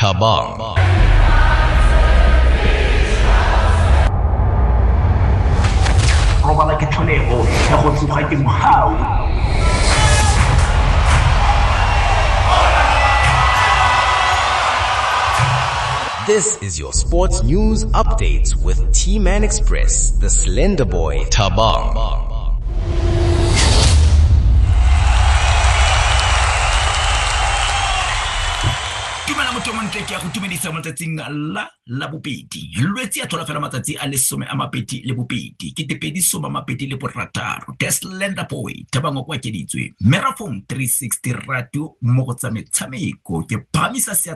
Thabang. Robala ke tlholego ya go tsoga ke mohau. This is your sports news updates with T-Man Express, the Slender Boy, Thabang. Ke a go tumedisa matsatsing la bobedi lwetse a thola fela matsatsi a lesome a mapedi le bobedi ke tepedi soma mapedi le borataro the Slender Boy Thabang kwa keditswe Merafong 360 radio mo go tsa metshameko ke phamisa